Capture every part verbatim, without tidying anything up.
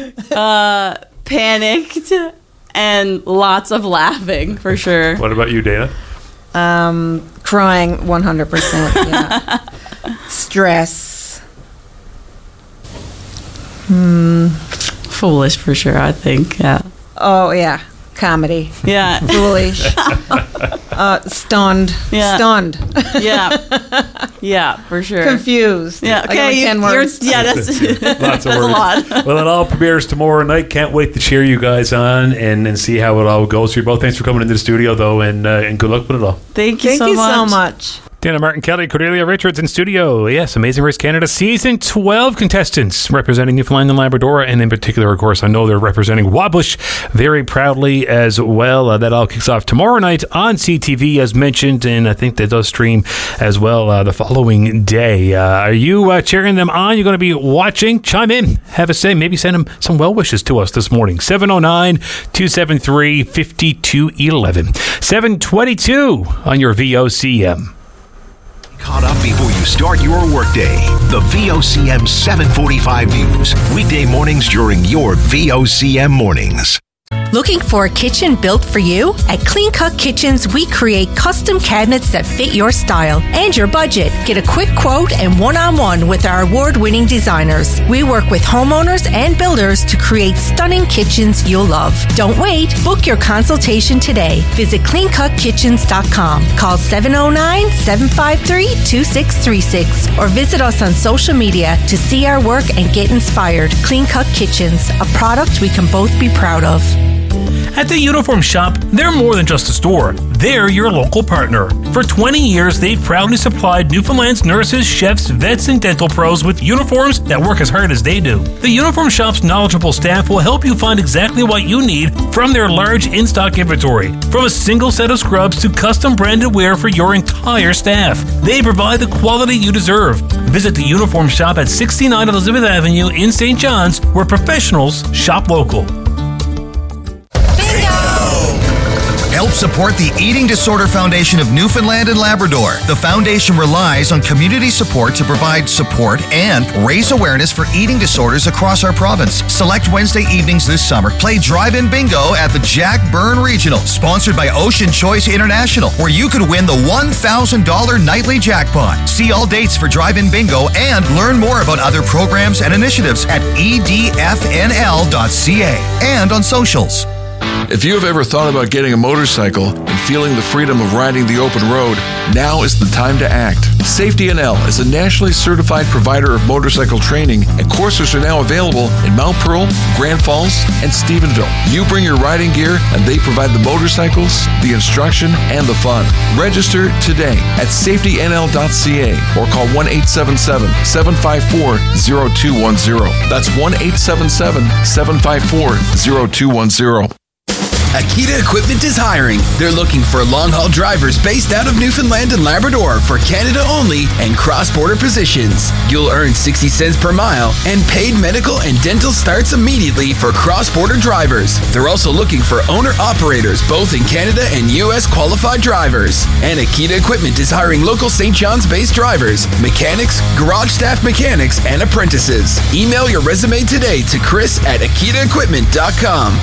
uh, panicked and lots of laughing for sure. What about you, Dana? Um, crying one hundred percent. Yeah. Stress. Hmm. Foolish for sure, I think. Yeah. Oh, yeah. Comedy. Yeah. Foolish. uh, stunned. Yeah. Stunned. Yeah. Yeah, for sure. Confused. Yeah. Okay. ten You're, words. yeah, that's, Lots of that's words. a lot. Well, it all premieres tomorrow night. Can't wait to cheer you guys on and, and see how it all goes for you both. Thanks for coming into the studio, though, and uh, and good luck with it all. Thank you Thank so you much. so much. Dana Martin Kelly, Cordelia Richards in studio. Yes, Amazing Race Canada Season twelve contestants representing Newfoundland and Labrador, and in particular, of course, I know they're representing Wabush very proudly as well. Uh, that all kicks off tomorrow night on C T V, as mentioned, and I think that does stream as well uh, the following day. Uh, are you uh, cheering them on? You're going to be watching? Chime in. Have a say. Maybe send them some well wishes to us this morning. seven oh nine, two seven three, five two one one. seven twenty-two on your V O C M. Caught up before you start your workday. The V O C M seven forty-five News. Weekday mornings during your V O C M mornings. Looking for a kitchen built for you? At Clean Cut Kitchens, we create custom cabinets that fit your style and your budget. Get a quick quote and one-on-one with our award-winning designers. We work with homeowners and builders to create stunning kitchens you'll love. Don't wait. Book your consultation today. Visit clean cut kitchens dot com. Call seven oh nine, seven five three, two six three six or visit us on social media to see our work and get inspired. Clean Cut Kitchens, a product we can both be proud of. At the Uniform Shop, they're more than just a store. They're your local partner. For twenty years, they've proudly supplied Newfoundland's nurses, chefs, vets, and dental pros with uniforms that work as hard as they do. The Uniform Shop's knowledgeable staff will help you find exactly what you need from their large in-stock inventory. From a single set of scrubs to custom branded wear for your entire staff, they provide the quality you deserve. Visit the Uniform Shop at sixty-nine Elizabeth Avenue in Saint John's, where professionals shop local. Help support the Eating Disorder Foundation of Newfoundland and Labrador. The foundation relies on community support to provide support and raise awareness for eating disorders across our province. Select Wednesday evenings this summer. Play drive-in bingo at the Jack Byrne Regional, sponsored by Ocean Choice International, where you could win the one thousand dollars nightly jackpot. See all dates for drive-in bingo and learn more about other programs and initiatives at e d f n l dot c a and on socials. If you have ever thought about getting a motorcycle and feeling the freedom of riding the open road, now is the time to act. Safety N L is a nationally certified provider of motorcycle training, and courses are now available in Mount Pearl, Grand Falls, and Stephenville. You bring your riding gear, and they provide the motorcycles, the instruction, and the fun. Register today at safety n l dot c a or call one eight seven seven, seven five four, zero two one zero. That's one eight seven seven, seven five four, zero two one zero. Akita Equipment is hiring. They're looking for long-haul drivers based out of Newfoundland and Labrador for Canada only and cross-border positions. You'll earn sixty cents per mile, and paid medical and dental starts immediately for cross-border drivers. They're also looking for owner-operators both in Canada and U S qualified drivers. And Akita Equipment is hiring local Saint John's-based drivers, mechanics, garage staff mechanics, and apprentices. Email your resume today to Chris at akita equipment dot com.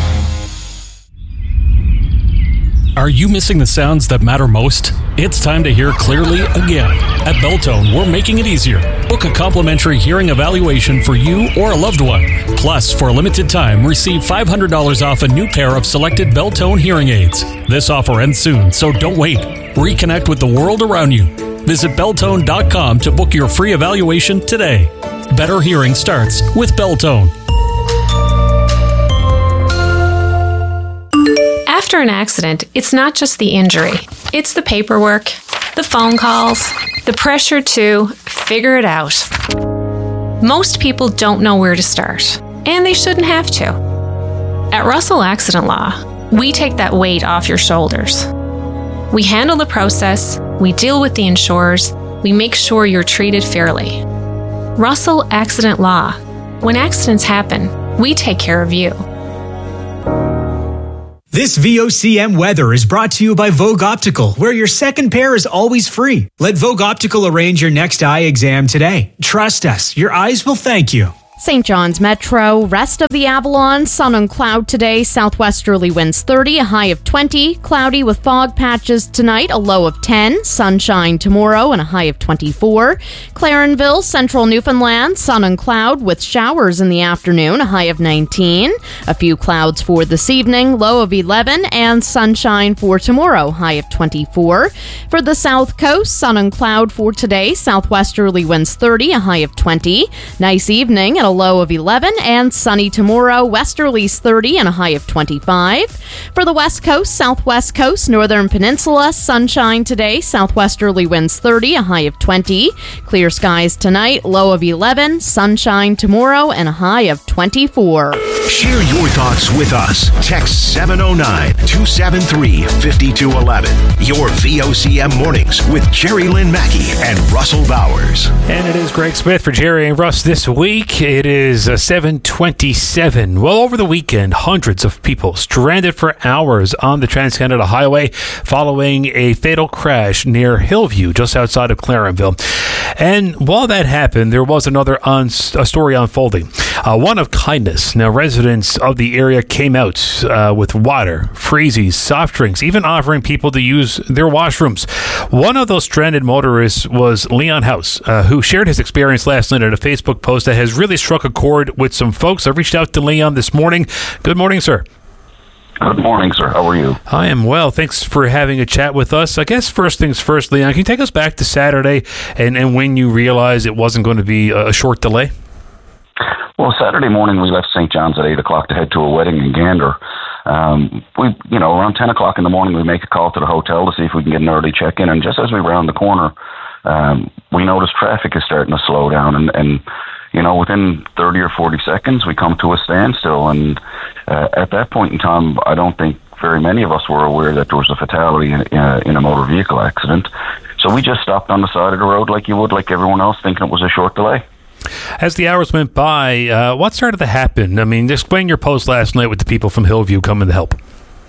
Are you missing the sounds that matter most? It's time to hear clearly again. At Beltone, we're making it easier. Book a complimentary hearing evaluation for you or a loved one. Plus, for a limited time, receive five hundred dollars off a new pair of selected Beltone hearing aids. This offer ends soon, so don't wait. Reconnect with the world around you. Visit beltone dot com to book your free evaluation today. Better hearing starts with Beltone. After an accident, it's not just the injury. It's the paperwork, the phone calls, the pressure to figure it out. Most people don't know where to start, and they shouldn't have to. At Russell Accident Law, we take that weight off your shoulders. We handle the process, we deal with the insurers, we make sure you're treated fairly. Russell Accident Law. When accidents happen, we take care of you. This V O C M weather is brought to you by Vogue Optical, where your second pair is always free. Let Vogue Optical arrange your next eye exam today. Trust us, your eyes will thank you. Saint John's Metro, rest of the Avalon, sun and cloud today, southwesterly winds thirty, a high of twenty, cloudy with fog patches tonight, a low of ten, sunshine tomorrow and a high of twenty-four. Clarenville, central Newfoundland, sun and cloud with showers in the afternoon, a high of nineteen. A few clouds for this evening, low of eleven, and sunshine for tomorrow, high of twenty-four. For the south coast, sun and cloud for today, southwesterly winds thirty, a high of twenty. Nice evening and a low of eleven, and sunny tomorrow, westerlies thirty and a high of twenty-five. For the west coast, southwest coast, northern peninsula, sunshine today, southwesterly winds thirty, a high of twenty. Clear skies tonight, low of eleven, sunshine tomorrow, and a high of twenty-four. Share your thoughts with us. Text seven oh nine, two seven three, five two one one. Your V O C M Mornings with Jerry Lynn Mackey and Russell Bowers. And it is Greg Smith for Jerry and Russ this week. It is uh, seven twenty-seven. Well, over the weekend, hundreds of people stranded for hours on the Trans-Canada Highway following a fatal crash near Hillview, just outside of Clarenville. And while that happened, there was another un- a story unfolding, uh, one of kindness. Now, residents of the area came out uh, with water, freezies, soft drinks, even offering people to use their washrooms. One of those stranded motorists was Leon House, uh, who shared his experience last night at a Facebook post that has really struck a chord with some folks. I reached out to Leon this morning. Good morning, sir. Good morning, sir. How are you? I am well. Thanks for having a chat with us. I guess first things first, Leon, can you take us back to Saturday and, and when you realized it wasn't going to be a short delay? Well, Saturday morning we left Saint John's at eight o'clock to head to a wedding in Gander. Um, we, you know, around ten o'clock in the morning we make a call to the hotel to see if we can get an early check-in, and just as we round the corner, um, we noticed traffic is starting to slow down, and, and you know, within thirty or forty seconds, we come to a standstill. And uh, at that point in time, I don't think very many of us were aware that there was a fatality in, uh, in a motor vehicle accident. So we just stopped on the side of the road like you would, like everyone else, thinking it was a short delay. As the hours went by, uh, what started to happen? I mean, explain your post last night with the people from Hillview coming to help.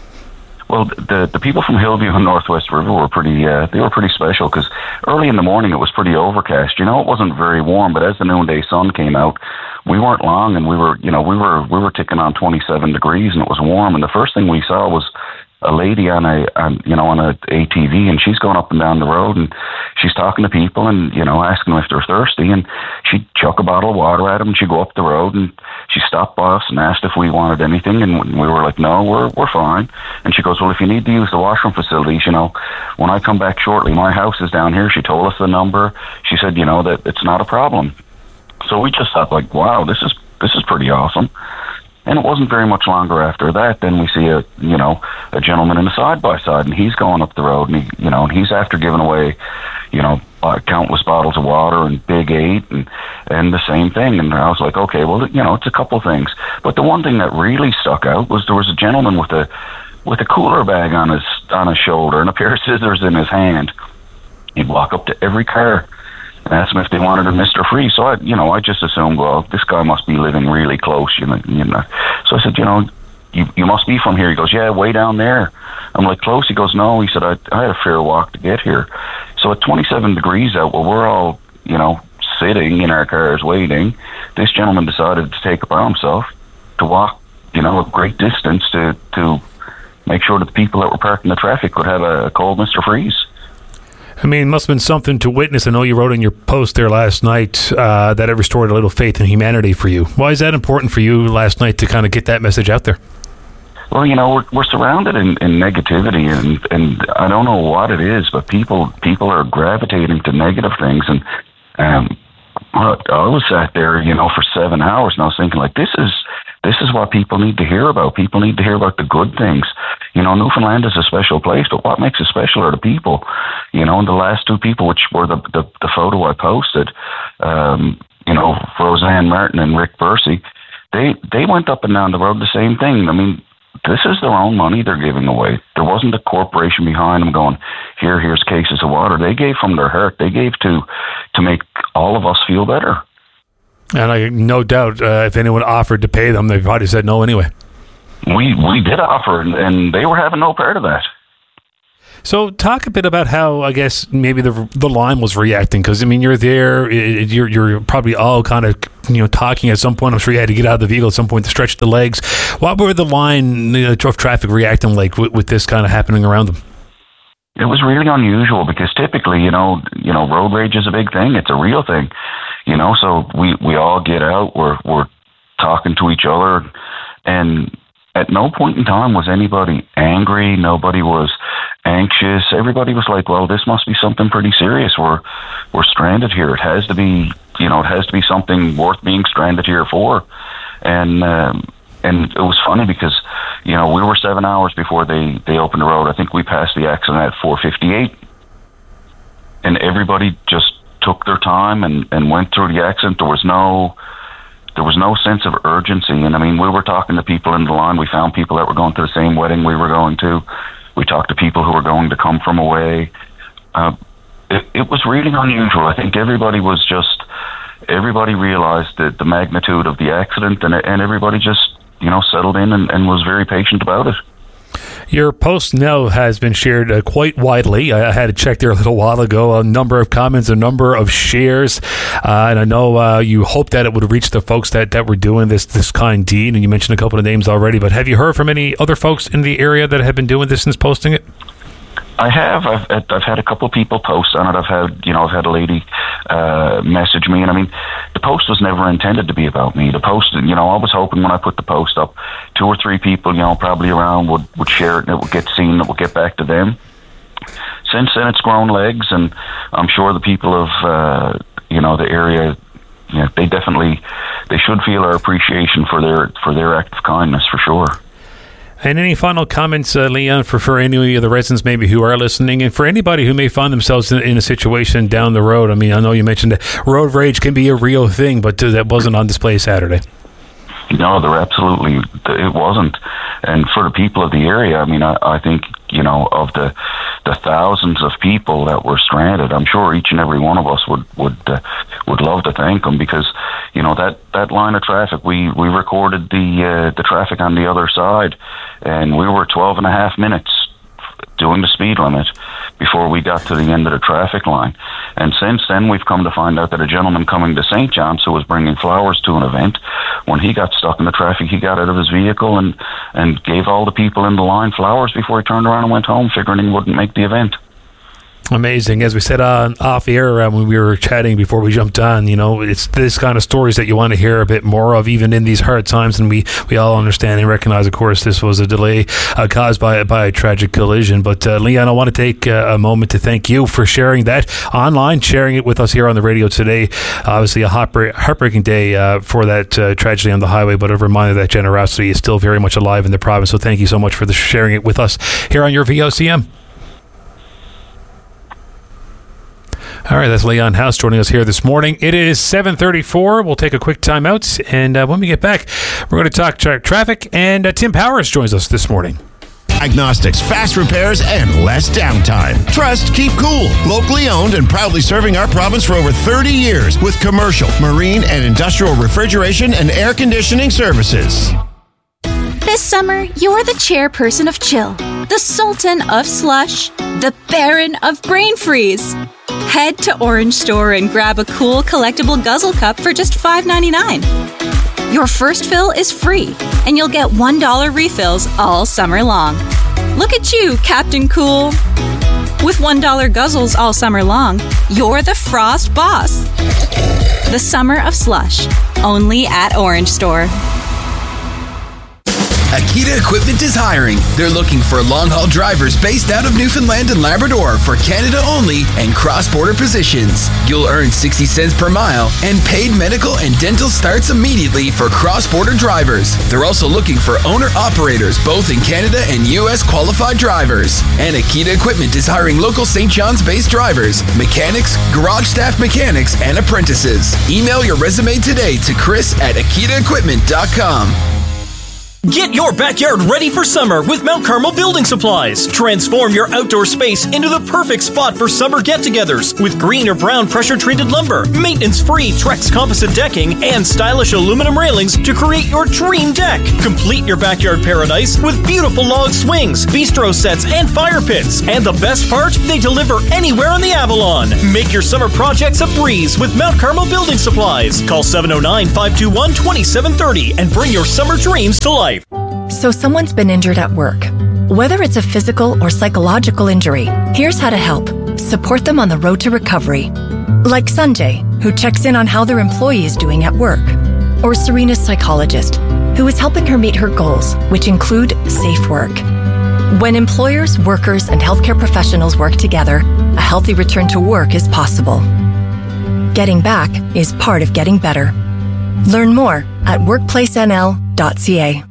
Well, the the people from Hillview and Northwest River were pretty uh, they were pretty special, because early in the morning it was pretty overcast. You know, it wasn't very warm, but as the noonday sun came out, we weren't long, and we were you know we were we were ticking on twenty-seven degrees, and it was warm. And the first thing we saw was a lady on a on, you know on a A T V, and she's going up and down the road, and she's talking to people and you know asking them if they're thirsty, and she'd chuck a bottle of water at them, and she'd go up the road, and she stopped by us and asked if we wanted anything, and we were like, no, we're we're fine. And she goes, well, if you need to use the washroom facilities, you know, when I come back shortly, my house is down here. She told us the number. She said, you know, that it's not a problem. So we just thought, like, wow, this is this is pretty awesome. And it wasn't very much longer after that, then we see a, you know, a gentleman in a side-by-side, and he's going up the road, and he, you know, and he's after giving away, you know, uh, countless bottles of water and Big Eight and, and the same thing. And I was like, okay, well, you know, it's a couple things. But the one thing that really stuck out was there was a gentleman with a, with a cooler bag on his, on his shoulder and a pair of scissors in his hand. He'd walk up to every car and asked them if they wanted a Mister Freeze. So I, you know, I just assumed, well, this guy must be living really close, you know. You know. So I said, you know, you you must be from here. He goes, yeah, way down there. I'm like, close? He goes, no. He said, I, I had a fair walk to get here. So at twenty-seven degrees out, well, we're all, you know, sitting in our cars waiting. This gentleman decided to take it upon himself to walk, you know, a great distance to to make sure that the people that were parked in the traffic would have a cold Mister Freeze. I mean, it must have been something to witness. I know you wrote in your post there last night uh, that it restored a little faith in humanity for you. Why is that important for you last night to kind of get that message out there? Well, you know, we're, we're surrounded in, in negativity, and, and I don't know what it is, but people people are gravitating to negative things. And um, I was sat there, you know, for seven hours, and I was thinking, like, this is this is what people need to hear about. People need to hear about the good things. You know, Newfoundland is a special place, but what makes it special are the people. You know, and the last two people, which were the the, the photo I posted, um, you know, Roseanne Martin and Rick Bursey, they they went up and down the road the same thing. I mean, this is their own money they're giving away. There wasn't a corporation behind them going, here, here's cases of water. They gave from their heart. They gave to to make all of us feel better. And I no doubt uh, if anyone offered to pay them, they probably said no anyway. We we did offer, and, and they were having no part of that. So talk a bit about how, I guess, maybe the the line was reacting, because, I mean, you're there, it, you're, you're probably all kind of, you know, talking at some point. I'm sure you had to get out of the vehicle at some point to stretch the legs. What were the line you know, of traffic reacting like with, with this kind of happening around them? It was really unusual because typically, you know, you know, road rage is a big thing. It's a real thing, you know, so we, we all get out, we're, we're talking to each other, and at no point in time was anybody angry. Nobody was anxious. Everybody was like, well, this must be something pretty serious. We're, we're stranded here. It has to be, you know, it has to be something worth being stranded here for. And, um, and it was funny because, you know, we were seven hours before they, they opened the road. I think we passed the accident at four fifty-eight, and everybody just took their time and, and went through the accident. There was no, There was no sense of urgency. And I mean, we were talking to people in the line. We found people that were going to the same wedding we were going to. We talked to people who were going to come from away. Uh, it, it was really unusual. I think everybody was just, everybody realized that the magnitude of the accident, and, and everybody just, you know, settled in and, and was very patient about it. Your post now has been shared uh, quite widely. I, I had to check there a little while ago. A number of comments, a number of shares, uh, and I know uh, you hope that it would reach the folks that, that were doing this this kind deed. And you mentioned a couple of names already, but have you heard from any other folks in the area that have been doing this since posting it? I have. I've, I've had a couple of people post on it. I've had, you know, I've had a lady uh, message me, and I mean, the post was never intended to be about me. The post, you know, I was hoping when I put the post up, two or three people, you know, probably around would, would share it, and it would get seen, and it would get back to them. Since then, it's grown legs, and I'm sure the people of, uh, you know, the area, you know, they definitely, they should feel our appreciation for their for their act of kindness, for sure. And any final comments, uh, Leon, for, for any of the residents maybe who are listening, and for anybody who may find themselves in, in a situation down the road? I mean, I know you mentioned that road rage can be a real thing, but uh, that wasn't on display Saturday. No, there absolutely, it wasn't. And for the people of the area, I mean, I, I think, you know, of the the thousands of people that were stranded, I'm sure each and every one of us would would uh, would love to thank them, because, you know, that, that line of traffic, we, we recorded the uh, the traffic on the other side, and we were twelve and a half minutes doing the speed limit before we got to the end of the traffic line. And since then, we've come to find out that a gentleman coming to Saint John's who was bringing flowers to an event, when he got stuck in the traffic, he got out of his vehicle and, and gave all the people in the line flowers before he turned around and went home, figuring he wouldn't make the event. Amazing. As we said on off air uh, when we were chatting before we jumped on, you know, it's this kind of stories that you want to hear a bit more of, even in these hard times. And we, we all understand and recognize, of course, this was a delay uh, caused by by a tragic collision. But uh, Leon, I want to take uh, a moment to thank you for sharing that online, sharing it with us here on the radio today. Obviously, a heartbreak, heartbreaking day uh, for that uh, tragedy on the highway, but a reminder that generosity is still very much alive in the province. So thank you so much for the sharing it with us here on your V O C M. All right, that's Leon House joining us here this morning. It is seven thirty-four. We'll take a quick time out, and uh, when we get back, we're going to talk tra- traffic, and uh, Tim Powers joins us this morning. Diagnostics, fast repairs, and less downtime. Trust, keep cool. Locally owned and proudly serving our province for over thirty years with commercial, marine, and industrial refrigeration and air conditioning services. This summer, you're the chairperson of Chill, the sultan of slush, the baron of brain freeze. Head to Orange Store and grab a cool collectible guzzle cup for just five ninety-nine. Your first fill is free, and you'll get one dollar refills all summer long. Look at you, Captain Cool. With one dollar guzzles all summer long, you're the Frost Boss. The Summer of Slush, only at Orange Store. Akita Equipment is hiring. They're looking for long-haul drivers based out of Newfoundland and Labrador for Canada only and cross-border positions. You'll earn sixty cents per mile, and paid medical and dental starts immediately for cross-border drivers. They're also looking for owner-operators both in Canada and U S qualified drivers. And Akita Equipment is hiring local Saint John's-based drivers, mechanics, garage staff mechanics, and apprentices. Email your resume today to Chris at akita equipment dot com. Get your backyard ready for summer with Mount Carmel Building Supplies. Transform your outdoor space into the perfect spot for summer get-togethers with green or brown pressure-treated lumber, maintenance-free Trex composite decking, and stylish aluminum railings to create your dream deck. Complete your backyard paradise with beautiful log swings, bistro sets, and fire pits. And the best part, they deliver anywhere on the Avalon. Make your summer projects a breeze with Mount Carmel Building Supplies. Call seven oh nine, five two one, two seven three oh and bring your summer dreams to life. So someone's been injured at work. Whether it's a physical or psychological injury, here's how to help. Support them on the road to recovery. Like Sanjay, who checks in on how their employee is doing at work. Or Serena's psychologist, who is helping her meet her goals, which include safe work. When employers, workers, and healthcare professionals work together, a healthy return to work is possible. Getting back is part of getting better. Learn more at workplace n l dot c a.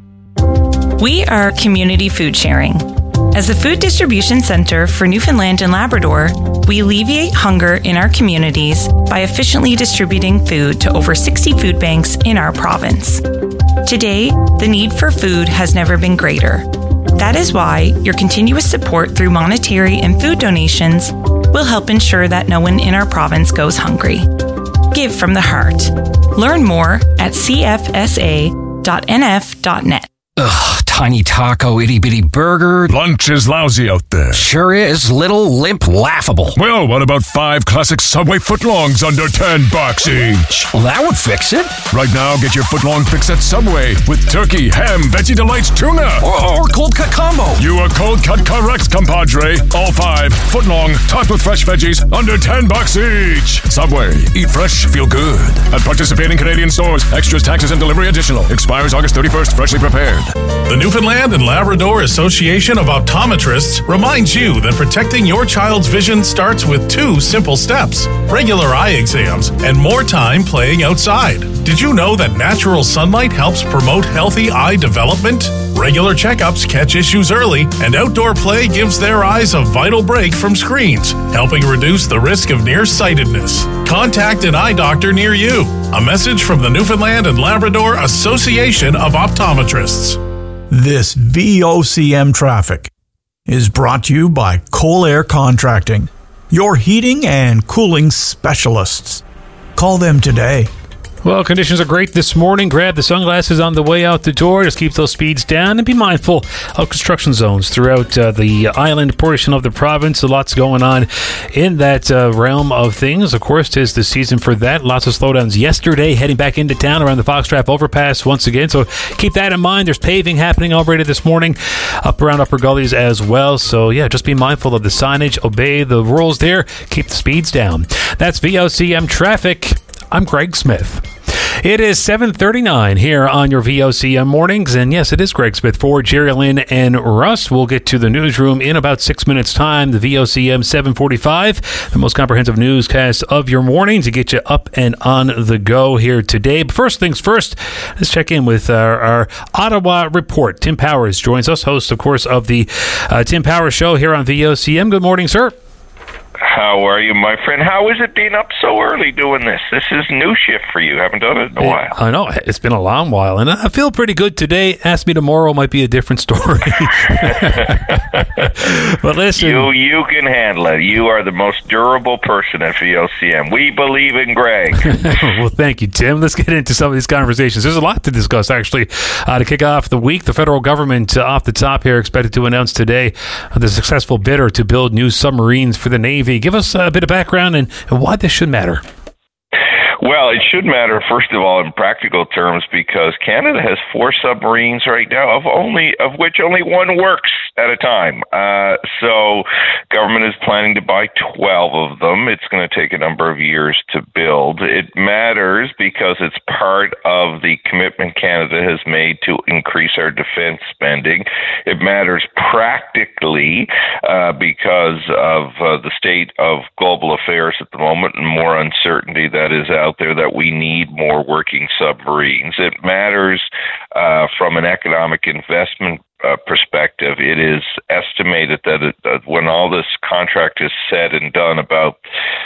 We are Community Food Sharing. As a food distribution center for Newfoundland and Labrador, we alleviate hunger in our communities by efficiently distributing food to over sixty food banks in our province. Today, the need for food has never been greater. That is why your continuous support through monetary and food donations will help ensure that no one in our province goes hungry. Give from the heart. Learn more at c f s a dot n f dot net. Ugh, tiny taco, itty bitty burger. Lunch is lousy out there. Sure is. Little, limp, laughable. Well, what about five classic Subway footlongs under ten bucks each? Well, that would fix it. Right now, get your footlong fix at Subway with turkey, ham, Veggie Delights, tuna. Or, or cold cut combo. You are cold cut correct, compadre. All five, footlong, topped with fresh veggies, under ten bucks each. Subway. Eat fresh, feel good. At participating Canadian stores. Extras, taxes, and delivery additional. Expires August thirty-first, freshly prepared. The Newfoundland and Labrador Association of Optometrists reminds you that protecting your child's vision starts with two simple steps: regular eye exams and more time playing outside. Did you know that natural sunlight helps promote healthy eye development? Regular checkups catch issues early, and outdoor play gives their eyes a vital break from screens, helping reduce the risk of nearsightedness. Contact an eye doctor near you. A message from the Newfoundland and Labrador Association of Optometrists. This V O C M traffic is brought to you by Coal Air Contracting, your heating and cooling specialists. Call them today. Well, conditions are great this morning. Grab the sunglasses on the way out the door. Just keep those speeds down and be mindful of construction zones throughout uh, the island portion of the province. Lots going on in that uh, realm of things. Of course, 'tis the season for that. Lots of slowdowns yesterday, heading back into town around the Foxtrap overpass once again. So keep that in mind. There's paving happening already this morning up around Upper Gullies as well. So yeah, just be mindful of the signage. Obey the rules there. Keep the speeds down. That's V O C M traffic. I'm Greg Smith. It is seven thirty-nine here on your V O C M mornings, and yes, it is Greg Smith for Jerry Lynn and Russ. We'll get to the newsroom in about six minutes' time. The V O C M seven forty-five, the most comprehensive newscast of your morning to get you up and on the go here today. But first things first, let's check in with our, our Ottawa report. Tim Powers joins us, host, of course, of the uh, Tim Powers Show here on V O C M. Good morning, sir. How are you, my friend? How is it being up so early doing this? This is new shift for you. Haven't done it in a while. I know. It's been a long while, and I feel pretty good today. Ask me tomorrow might be a different story. But listen. You, you can handle it. You are the most durable person at V O C M. We believe in Greg. Well, thank you, Tim. Let's get into some of these conversations. There's a lot to discuss, actually. Uh, to kick off the week, the federal government, uh, off the top here, expected to announce today uh, the successful bidder to build new submarines for the Navy. Give us a bit of background and, and why this should matter. Well, it should matter, first of all, in practical terms, because Canada has four submarines right now, of only of which only one works at a time. Uh, so government is planning to buy twelve of them. It's going to take a number of years to build. It matters because it's part of the commitment Canada has made to increase our defense spending. It matters practically uh, because of uh, the state of global affairs at the moment and more uncertainty that is out there, that we need more working submarines. It matters uh, from an economic investment uh, perspective. It is estimated that, it, that when all this contract is said and done, about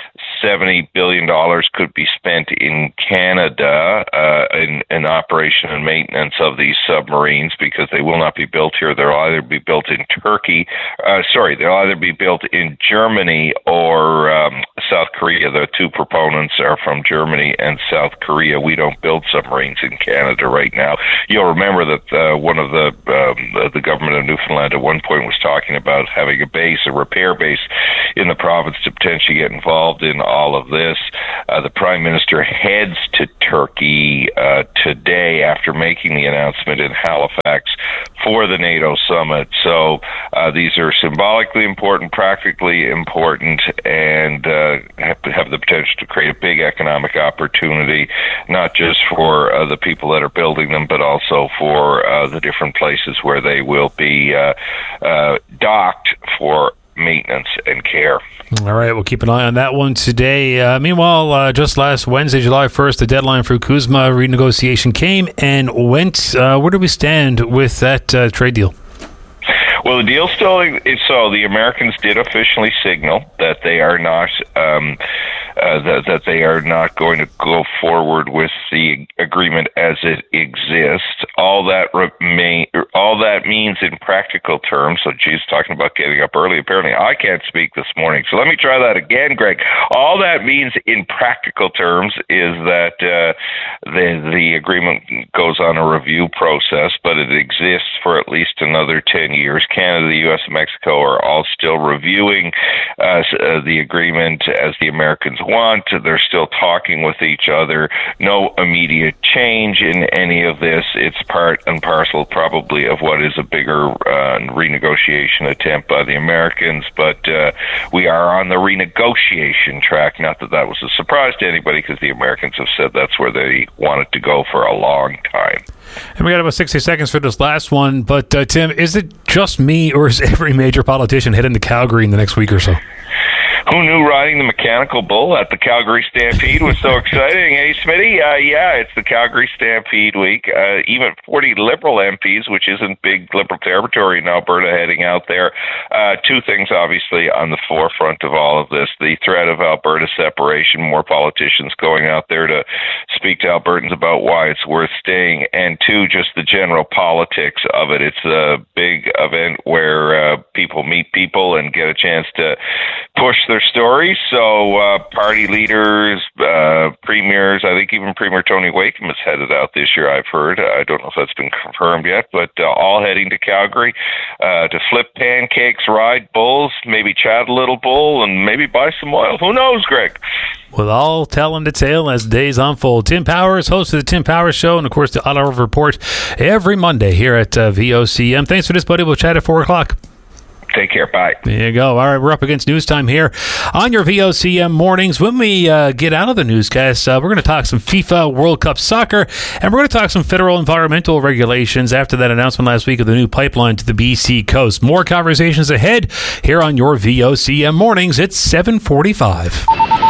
seventy billion dollars could be spent in Canada uh, in, in operation and maintenance of these submarines, because they will not be built here. They'll either be built in Turkey, uh, sorry, they'll either be built in Germany or um, South Korea. The two proponents are from Germany and South Korea. We don't build submarines in Canada right now. You'll remember that uh, one of the um, the government of Newfoundland at one point was talking about having a base, a repair base in the province to potentially get involved in all of this. Uh, the Prime Minister heads to Turkey uh, today after making the announcement in Halifax for the NATO summit. So uh, these are symbolically important, practically important, and uh, have, have the potential to create a big economic opportunity, not just for uh, the people that are building them, but also for uh, the different places where they will be uh, uh, docked for maintenance and care. All right, we'll keep an eye on that one today. Uh, meanwhile, uh, just last Wednesday, July first, the deadline for CUSMA renegotiation came and went. Uh, where do we stand with that uh, trade deal? Well, the deal still is so. The Americans did officially signal that they are not um, uh, that, that they are not going to go forward with the agreement as it exists. All that remain, all that means in practical terms. So, geez, talking about getting up early. Apparently, I can't speak this morning. So let me try that again, Greg. All that means in practical terms is that uh, the the agreement goes on a review process, but it exists for at least another ten years. Canada, the U S, and Mexico are all still reviewing uh, uh, the agreement as the Americans want. They're still talking with each other. No immediate change in any of this. It's part and parcel probably of what is a bigger uh, renegotiation attempt by the Americans, but uh, we are on the renegotiation track. Not that that was a surprise to anybody, because the Americans have said that's where they wanted to go for a long time. And we got about sixty seconds for this last one, but uh, Tim, is it just me, or is every major politician heading to Calgary in the next week or so? Who knew riding the mechanical bull at the Calgary Stampede was so exciting? Hey, Smitty? Uh, yeah, it's the Calgary Stampede week. Uh, even forty Liberal M Ps, which isn't big Liberal territory in Alberta, heading out there. Uh, two things, obviously, on the forefront of all of this. The threat of Alberta separation, more politicians going out there to speak to Albertans about why it's worth staying. And two, just the general politics of it. It's a big event where uh, people meet people and get a chance to push their stories. So uh, party leaders, uh, premiers, I think even Premier Tony Wakeham is headed out this year, I've heard. I don't know if that's been confirmed yet, but uh, all heading to Calgary uh, to flip pancakes, ride bulls, maybe chat a little bull, and maybe buy some oil. Who knows, Greg? Well, all telling the tale as days unfold. Tim Powers, host of the Tim Powers Show, and of course the Ottawa Report every Monday here at uh, V O C M. Thanks for this, buddy. We'll chat at four o'clock. Take care. Bye. There you go. All right, we're up against news time here on your V O C M mornings. When we uh, get out of the newscast, uh, we're going to talk some FIFA World Cup soccer, and we're going to talk some federal environmental regulations after that announcement last week of the new pipeline to the B C coast. More conversations ahead here on your V O C M mornings. It's seven forty-five.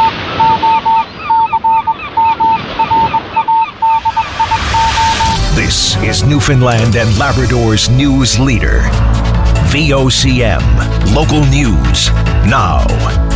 This is Newfoundland and Labrador's news leader. V O C M. Local news now.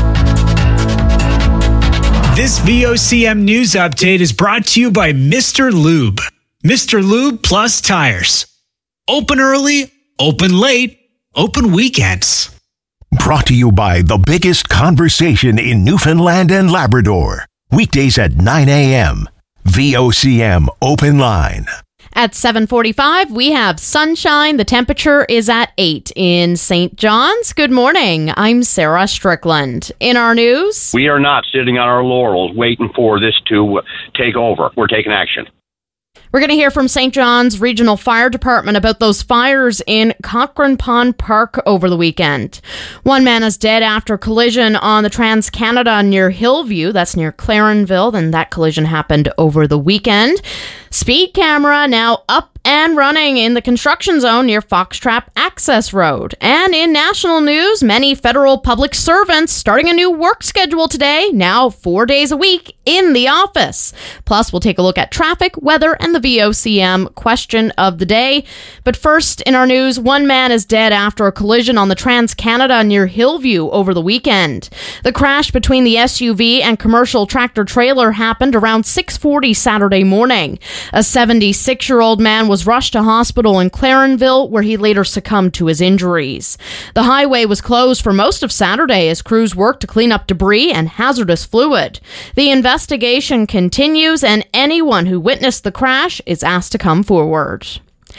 This V O C M news update is brought to you by Mister Lube. Mister Lube Plus Tires. Open early, open late, open weekends. Brought to you by the biggest conversation in Newfoundland and Labrador. Weekdays at nine a.m. V O C M Open Line. At seven forty-five, we have sunshine. The temperature is at eight in Saint John's. Good morning. I'm Sarah Strickland. In our news, we are not sitting on our laurels waiting for this to take over. We're taking action. We're going to hear from Saint John's Regional Fire Department about those fires in Cochrane Pond Park over the weekend. One man is dead after collision on the Trans-Canada near Hillview. That's near Clarenville, and that collision happened over the weekend. Speed camera now up and and running in the construction zone near Foxtrap Access Road. And in national news, many federal public servants starting a new work schedule today, now four days a week in the office. Plus, we'll take a look at traffic, weather, and the V O C M question of the day. But first, in our news, one man is dead after a collision on the Trans-Canada near Hillview over the weekend. The crash between the S U V and commercial tractor-trailer happened around six forty Saturday morning. A seventy-six-year-old man was rushed to hospital in Clarenville, where he later succumbed to his injuries. The highway was closed for most of Saturday as crews worked to clean up debris and hazardous fluid. The investigation continues, and anyone who witnessed the crash is asked to come forward.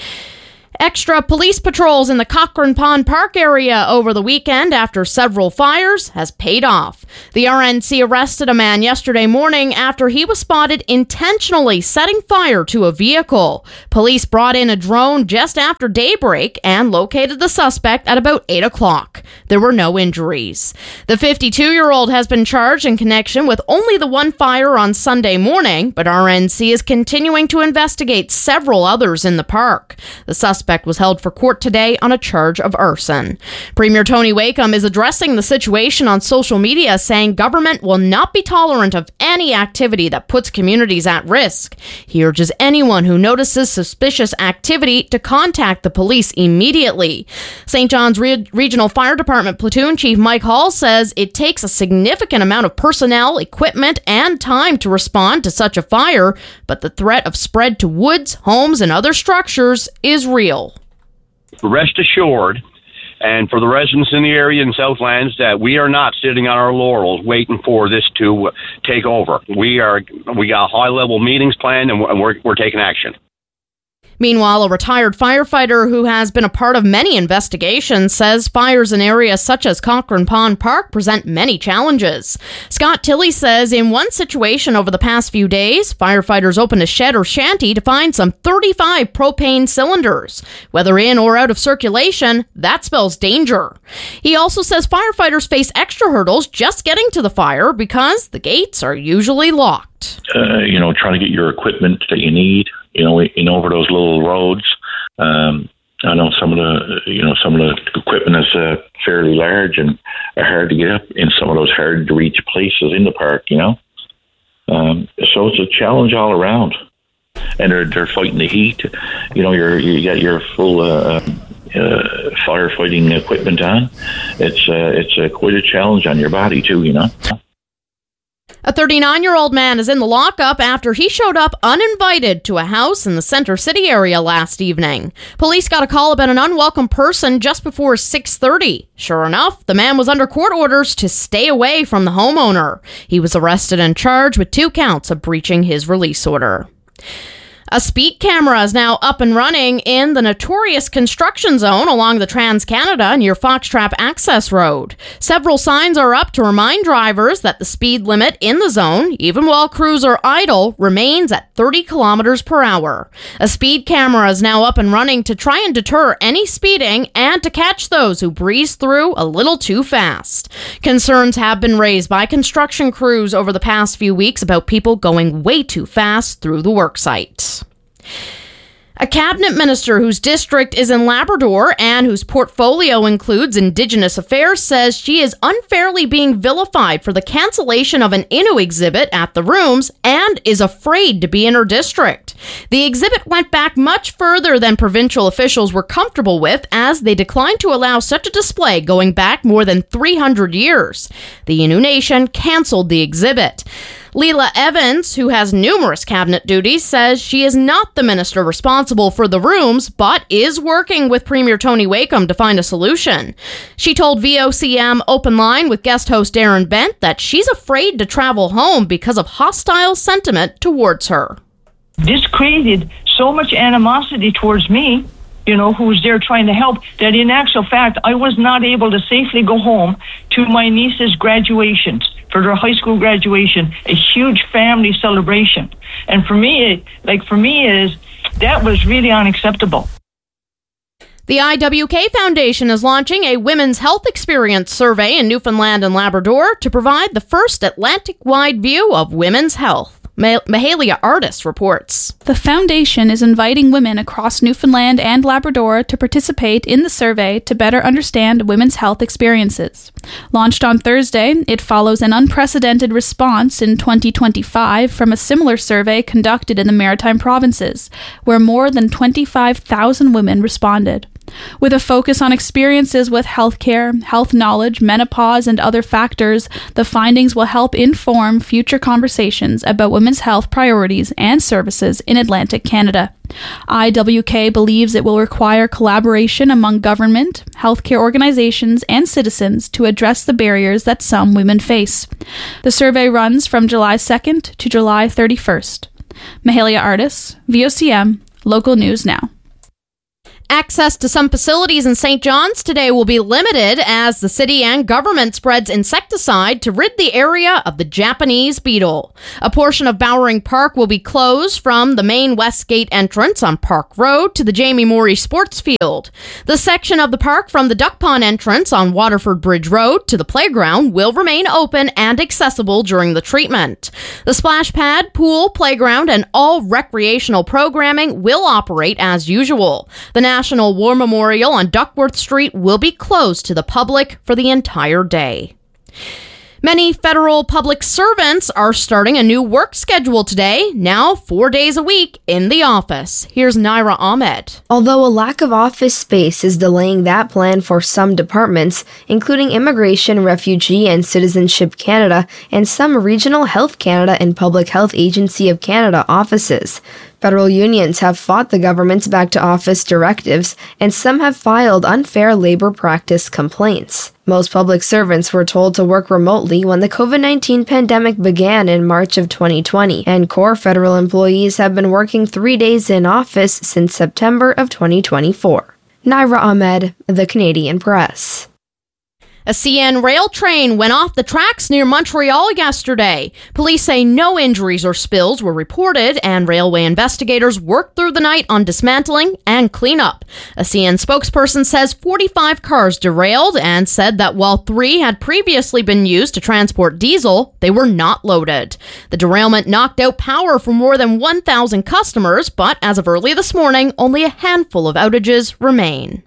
Extra police patrols in the Cochrane Pond Park area over the weekend after several fires has paid off. The R N C arrested a man yesterday morning after he was spotted intentionally setting fire to a vehicle. Police brought in a drone just after daybreak and located the suspect at about eight o'clock. There were no injuries. The fifty-two-year-old has been charged in connection with only the one fire on Sunday morning, but R N C is continuing to investigate several others in the park. The suspect was held for court today on a charge of arson. Premier Tony Wakeham is addressing the situation on social media, saying government will not be tolerant of any activity that puts communities at risk. He urges anyone who notices suspicious activity to contact the police immediately. Saint John's Re- Regional Fire Department Platoon Chief Mike Hall says it takes a significant amount of personnel, equipment, and time to respond to such a fire, but the threat of spread to woods, homes, and other structures is real. Rest assured, and for the residents in the area in Southlands, that we are not sitting on our laurels waiting for this to take over. We are. We got high-level meetings planned, and we're, we're taking action. Meanwhile, a retired firefighter who has been a part of many investigations says fires in areas such as Cochrane Pond Park present many challenges. Scott Tilley says in one situation over the past few days, firefighters opened a shed or shanty to find some thirty-five propane cylinders. Whether in or out of circulation, that spells danger. He also says firefighters face extra hurdles just getting to the fire because the gates are usually locked. Uh, you know, trying to get your equipment that you need. You know, in over those little roads. Um, I know some of the, you know, some of the equipment is uh, fairly large and are hard to get up in some of those hard to reach places in the park. You know, um, so it's a challenge all around. And they're they're fighting the heat. You know, you're you got your full uh, uh, firefighting equipment on. It's uh, it's uh, quite a challenge on your body too. You know. A thirty-nine-year-old man is in the lockup after he showed up uninvited to a house in the Center City area last evening. Police got a call about an unwelcome person just before six thirty. Sure enough, the man was under court orders to stay away from the homeowner. He was arrested and charged with two counts of breaching his release order. A speed camera is now up and running in the notorious construction zone along the Trans-Canada near Foxtrap Access Road. Several signs are up to remind drivers that the speed limit in the zone, even while crews are idle, remains at thirty kilometers per hour. A speed camera is now up and running to try and deter any speeding and to catch those who breeze through a little too fast. Concerns have been raised by construction crews over the past few weeks about people going way too fast through the worksite. A cabinet minister whose district is in Labrador and whose portfolio includes Indigenous affairs says she is unfairly being vilified for the cancellation of an Innu exhibit at the Rooms and is afraid to be in her district. The exhibit went back much further than provincial officials were comfortable with, as they declined to allow such a display going back more than three hundred years. The Innu Nation canceled the exhibit. Leela Evans, who has numerous cabinet duties, says she is not the minister responsible for the Rooms, but is working with Premier Tony Wakeham to find a solution. She told V O C M Open Line with guest host Darren Bent that she's afraid to travel home because of hostile sentiment towards her. This created so much animosity towards me, you know, who was there trying to help, that in actual fact, I was not able to safely go home to my niece's graduations, for their high school graduation, a huge family celebration. And for me, like for me is, that was really unacceptable. The I W K Foundation is launching a Women's Health Experience survey in Newfoundland and Labrador to provide the first Atlantic-wide view of women's health. Ma- Mahalia Artis reports. The foundation is inviting women across Newfoundland and Labrador to participate in the survey to better understand women's health experiences. Launched on Thursday, it follows an unprecedented response in twenty twenty-five from a similar survey conducted in the Maritime Provinces, where more than twenty-five thousand women responded. With a focus on experiences with healthcare, health knowledge, menopause, and other factors, the findings will help inform future conversations about women's health priorities and services in Atlantic Canada. I W K believes it will require collaboration among government, healthcare organizations, and citizens to address the barriers that some women face. The survey runs from July second to July thirty-first. Mahalia Artis, V O C M, Local News Now. Access to some facilities in Saint John's today will be limited as the city and government spreads insecticide to rid the area of the Japanese beetle. A portion of Bowering Park will be closed from the main West Gate entrance on Park Road to the Jamie Morey Sports Field. The section of the park from the Duck Pond entrance on Waterford Bridge Road to the playground will remain open and accessible during the treatment. The splash pad, pool, playground, and all recreational programming will operate as usual. The National War Memorial on Duckworth Street will be closed to the public for the entire day. Many federal public servants are starting a new work schedule today, now four days a week in the office. Here's Naira Ahmed. Although a lack of office space is delaying that plan for some departments, including Immigration, Refugee and Citizenship Canada and some Regional Health Canada and Public Health Agency of Canada offices, federal unions have fought the government's back-to-office directives, and some have filed unfair labor practice complaints. Most public servants were told to work remotely when the covid nineteen pandemic began in March of twenty twenty, and core federal employees have been working three days in office since September of twenty twenty-four. Naira Ahmed, The Canadian Press. A C N rail train went off the tracks near Montreal yesterday. Police say no injuries or spills were reported, and railway investigators worked through the night on dismantling and cleanup. A C N spokesperson says forty-five cars derailed and said that while three had previously been used to transport diesel, they were not loaded. The derailment knocked out power for more than one thousand customers, but as of early this morning, only a handful of outages remain.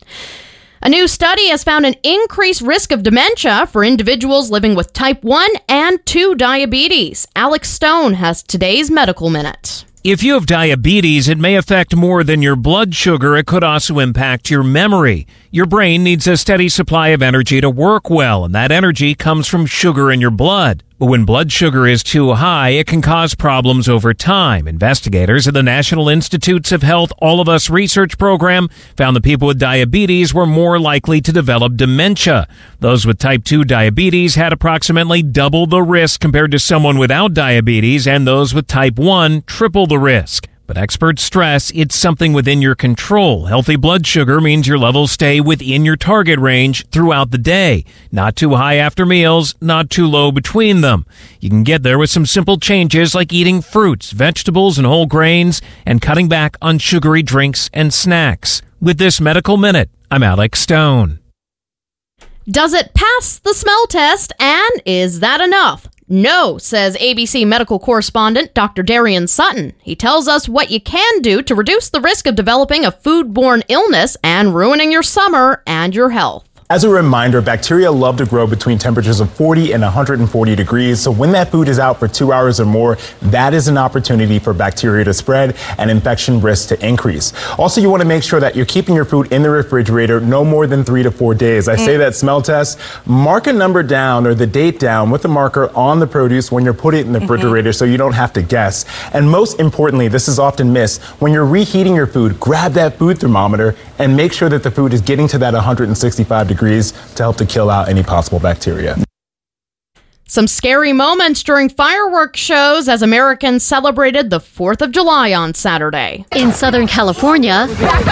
A new study has found an increased risk of dementia for individuals living with type one and two diabetes. Alex Stone has today's Medical Minute. If you have diabetes, it may affect more than your blood sugar. It could also impact your memory. Your brain needs a steady supply of energy to work well, and that energy comes from sugar in your blood. But when blood sugar is too high, it can cause problems over time. Investigators at the National Institutes of Health All of Us research program found that people with diabetes were more likely to develop dementia. Those with type two diabetes had approximately double the risk compared to someone without diabetes, and those with type one triple the risk. But experts stress it's something within your control. Healthy blood sugar means your levels stay within your target range throughout the day. Not too high after meals, not too low between them. You can get there with some simple changes like eating fruits, vegetables, and whole grains, and cutting back on sugary drinks and snacks. With this Medical Minute, I'm Alex Stone. Does it pass the smell test, and is that enough? No, says A B C medical correspondent Doctor Darian Sutton. He tells us what you can do to reduce the risk of developing a foodborne illness and ruining your summer and your health. As a reminder, bacteria love to grow between temperatures of forty and one hundred forty degrees. So when that food is out for two hours or more, that is an opportunity for bacteria to spread and infection risks to increase. Also, you want to make sure that you're keeping your food in the refrigerator no more than three to four days. I mm. say that smell test, mark a number down or the date down with the marker on the produce when you're putting it in the mm-hmm. refrigerator so you don't have to guess. And most importantly, this is often missed, when you're reheating your food, grab that food thermometer and make sure that the food is getting to that one hundred sixty-five degrees to help to kill out any possible bacteria. Some scary moments during fireworks shows as Americans celebrated the fourth of July on Saturday. In Southern California,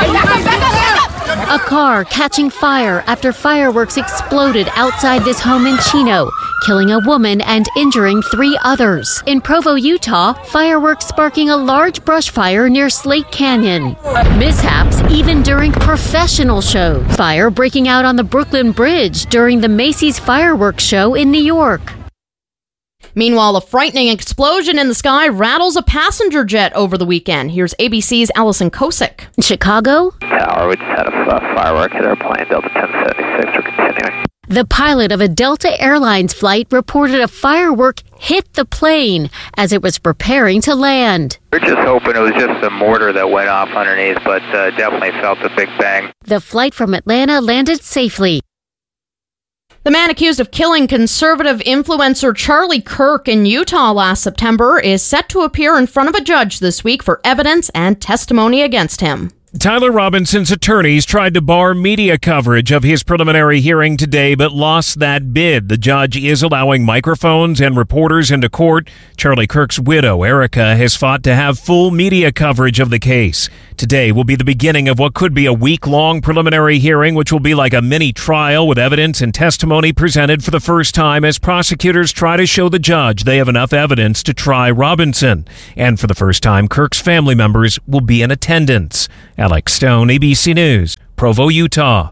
a car catching fire after fireworks exploded outside this home in Chino, killing a woman and injuring three others. In Provo, Utah, fireworks sparking a large brush fire near Slate Canyon. Mishaps even during professional shows. Fire breaking out on the Brooklyn Bridge during the Macy's fireworks show in New York. Meanwhile, a frightening explosion in the sky rattles a passenger jet over the weekend. Here's A B C's Allison Kosick. Chicago? Tower, we just had a uh, firework hit our plane, Delta ten seventy-six. We're continuing. The pilot of a Delta Airlines flight reported a firework hit the plane as it was preparing to land. We're just hoping it was just a mortar that went off underneath, but uh, definitely felt a big bang. The flight from Atlanta landed safely. The man accused of killing conservative influencer Charlie Kirk in Utah last September is set to appear in front of a judge this week for evidence and testimony against him. Tyler Robinson's attorneys tried to bar media coverage of his preliminary hearing today, but lost that bid. The judge is allowing microphones and reporters into court. Charlie Kirk's widow, Erica, has fought to have full media coverage of the case. Today will be the beginning of what could be a week-long preliminary hearing, which will be like a mini trial with evidence and testimony presented for the first time as prosecutors try to show the judge they have enough evidence to try Robinson. And for the first time, Kirk's family members will be in attendance. Alex Stone, A B C News, Provo, Utah.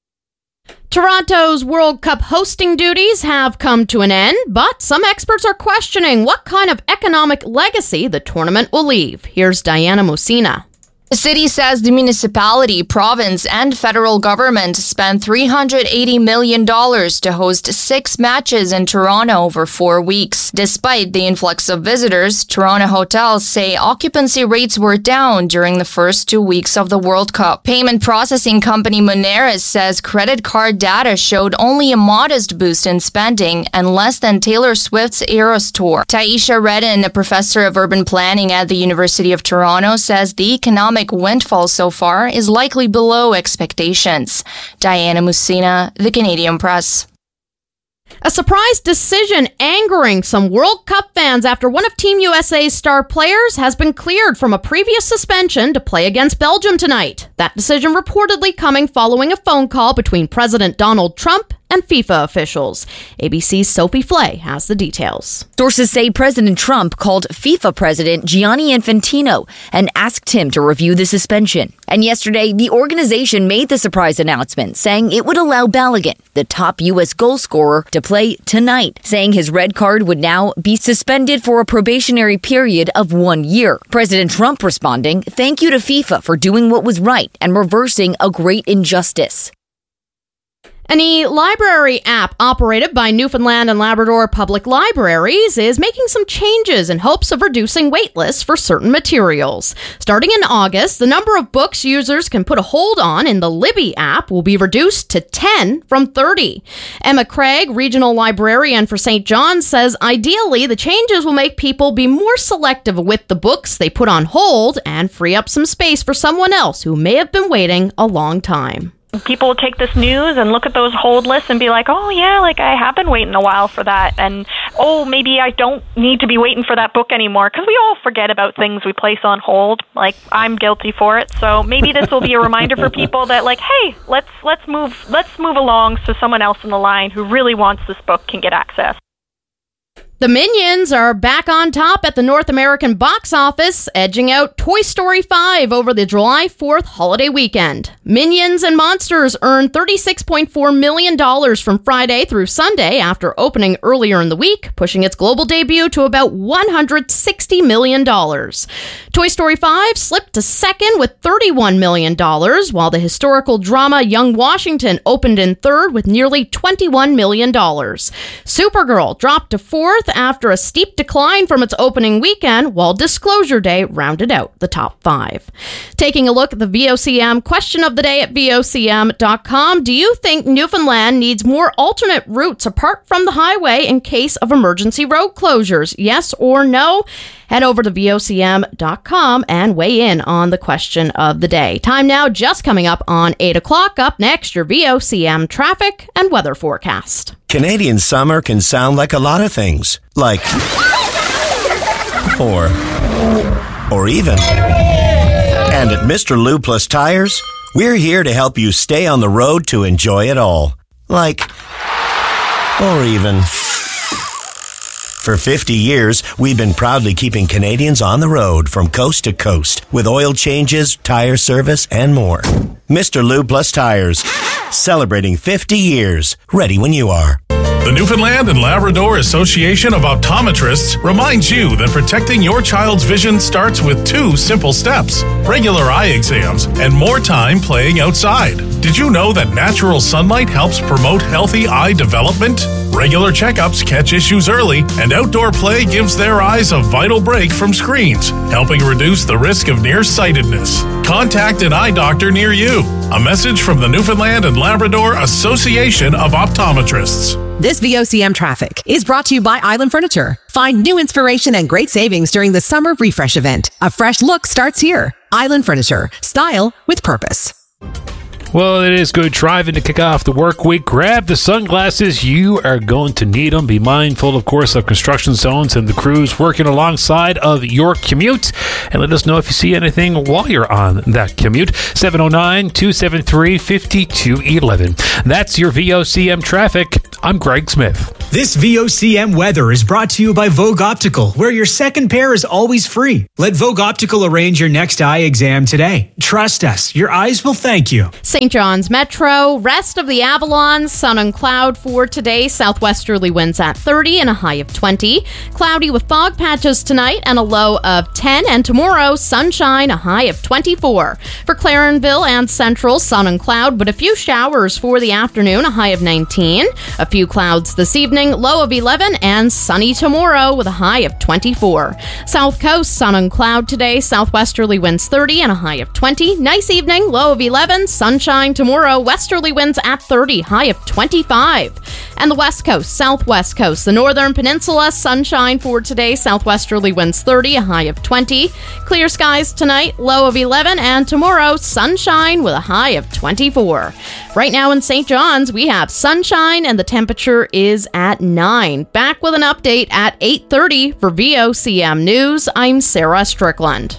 Toronto's World Cup hosting duties have come to an end, but some experts are questioning what kind of economic legacy the tournament will leave. Here's Diana Mosina. The city says the municipality, province, and federal government spent three hundred eighty million dollars to host six matches in Toronto over four weeks. Despite the influx of visitors, Toronto hotels say occupancy rates were down during the first two weeks of the World Cup. Payment processing company Moneris says credit card data showed only a modest boost in spending and less than Taylor Swift's Eras tour. Taisha Redden, a professor of urban planning at the University of Toronto, says the economic windfall so far is likely below expectations. Diana Musina, The Canadian Press. A surprise decision angering some World Cup fans after one of Team U S A's star players has been cleared from a previous suspension to play against Belgium tonight. That decision reportedly coming following a phone call between President Donald Trump and FIFA officials. A B C's Sophie Flay has the details. Sources say President Trump called FIFA President Gianni Infantino and asked him to review the suspension. And yesterday, the organization made the surprise announcement saying it would allow Balogun, the top U S goal scorer, to play tonight, saying his red card would now be suspended for a probationary period of one year. President Trump responding, "Thank you to FIFA for doing what was right and reversing a great injustice." An e-library app operated by Newfoundland and Labrador Public Libraries is making some changes in hopes of reducing wait lists for certain materials. Starting in August, the number of books users can put a hold on in the Libby app will be reduced to ten from thirty. Emma Craig, regional librarian for Saint John's, says ideally the changes will make people be more selective with the books they put on hold and free up some space for someone else who may have been waiting a long time. People will take this news and look at those hold lists and be like, oh, yeah, like I have been waiting a while for that. And, oh, maybe I don't need to be waiting for that book anymore. Because we all forget about things we place on hold. Like, I'm guilty for it. So maybe this will be a reminder for people that, like, hey, let's let's move let's move along so someone else in the line who really wants this book can get access. The Minions are back on top at the North American box office, edging out Toy Story five over the July fourth holiday weekend. Minions and Monsters earned thirty-six point four million dollars from Friday through Sunday after opening earlier in the week, pushing its global debut to about one hundred sixty million dollars. Toy Story five slipped to second with thirty-one million dollars, while the historical drama Young Washington opened in third with nearly twenty-one million dollars. Supergirl dropped to fourth after a steep decline from its opening weekend, while Disclosure Day rounded out the top five. Taking a look at the V O C M question of the day at V O C M dot com, do you think Newfoundland needs more alternate routes apart from the highway in case of emergency road closures? Yes or no? Head over to V O C M dot com and weigh in on the question of the day. Time now just coming up on eight o'clock. Up next, your V O C M traffic and weather forecast. Canadian summer can sound like a lot of things. Like, or, or even. And at Mister Lube Plus Tires, we're here to help you stay on the road to enjoy it all. Like, or even. For fifty years, we've been proudly keeping Canadians on the road from coast to coast with oil changes, tire service, and more. Mister Lube Plus Tires, celebrating fifty years. Ready when you are. The Newfoundland and Labrador Association of Optometrists reminds you that protecting your child's vision starts with two simple steps: regular eye exams and more time playing outside. Did you know that natural sunlight helps promote healthy eye development? Regular checkups catch issues early, and outdoor play gives their eyes a vital break from screens, helping reduce the risk of nearsightedness. Contact an eye doctor near you. A message from the Newfoundland and Labrador Association of Optometrists. This V O C M Traffic is brought to you by Island Furniture. Find new inspiration and great savings during the Summer Refresh event. A fresh look starts here. Island Furniture. Style with purpose. Well, it is good driving to kick off the work week. Grab the sunglasses. You are going to need them. Be mindful, of course, of construction zones and the crews working alongside of your commute. And let us know if you see anything while you're on that commute. seven oh nine, two seven three, five two one one. That's your V O C M traffic. I'm Greg Smith. This V O C M weather is brought to you by Vogue Optical, where your second pair is always free. Let Vogue Optical arrange your next eye exam today. Trust us, your eyes will thank you. Saint John's Metro, rest of the Avalon, sun and cloud for today. Southwesterly winds at thirty and a high of twenty. Cloudy with fog patches tonight and a low of ten. And tomorrow, sunshine, a high of twenty-four. For Clarenville and Central, sun and cloud, but a few showers for the afternoon, a high of nineteen. A few clouds this evening, low of eleven, and sunny tomorrow with a high of twenty-four. South Coast, sun and cloud today. Southwesterly winds thirty and a high of twenty. Nice evening, low of eleven. Sunshine tomorrow. Westerly winds at thirty, high of twenty-five. And the West Coast, Southwest Coast, the Northern Peninsula, sunshine for today. Southwesterly winds thirty, a high of twenty. Clear skies tonight, low of eleven, and tomorrow, sunshine with a high of twenty-four. Right now in Saint John's, we have sunshine and the temperature is at nine. Back with an update at eight thirty for V O C M News. I'm Sarah Strickland.